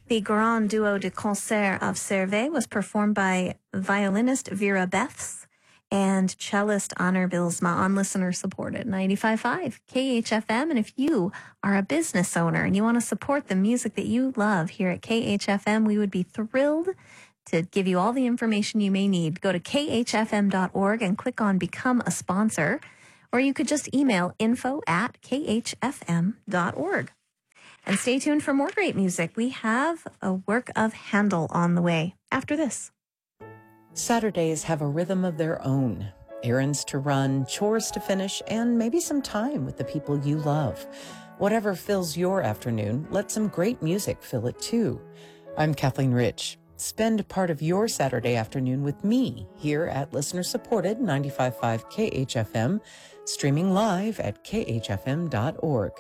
The Grand Duo de Concert of Servet was performed by violinist Vera Beths and cellist Honor Bilsma on listener-supported 95.5 KHFM. And if you are a business owner and you want to support the music that you love here at KHFM, we would be thrilled to give you all the information you may need. Go to khfm.org and click on Become a Sponsor, or you could just email info@khfm.org. And stay tuned for more great music. We have a work of Handel on the way after this. Saturdays have a rhythm of their own. Errands to run, chores to finish, and maybe some time with the people you love. Whatever fills your afternoon, let some great music fill it too. I'm Kathleen Rich. Spend part of your Saturday afternoon with me here at listener-supported 95.5 KHFM, streaming live at khfm.org.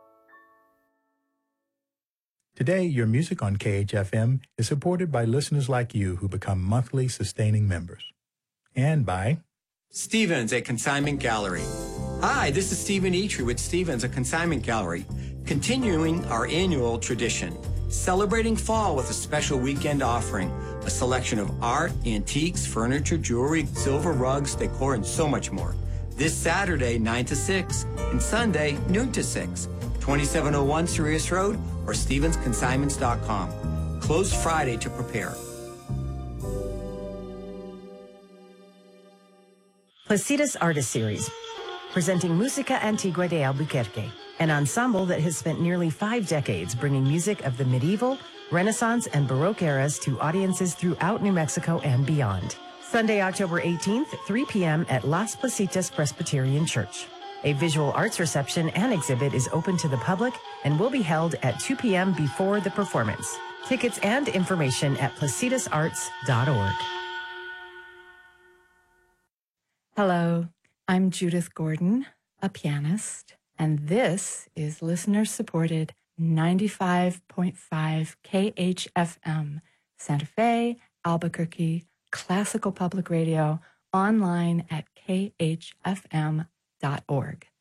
Today, your music on KHFM is supported by listeners like you who become monthly sustaining members. And by Stevens, a consignment gallery. Hi, this is Stephen Eitry with Stevens, a consignment gallery, continuing our annual tradition, celebrating fall with a special weekend offering, a selection of art, antiques, furniture, jewelry, silver rugs, decor, and so much more. This Saturday, 9 to 6, and Sunday, noon to 6. 2701 Sirius Road or StevensConsignments.com. Closed Friday to prepare. Placitas Artist Series, presenting Musica Antigua de Albuquerque, an ensemble that has spent nearly 5 decades bringing music of the medieval, Renaissance, and Baroque eras to audiences throughout New Mexico and beyond. Sunday, October 18th, 3 p.m. at Las Placitas Presbyterian Church. A visual arts reception and exhibit is open to the public and will be held at 2 p.m. before the performance. Tickets and information at placitasarts.org. Hello, I'm Judith Gordon, a pianist, and this is listener-supported 95.5 KHFM, Santa Fe, Albuquerque, classical public radio, online at khfm.org.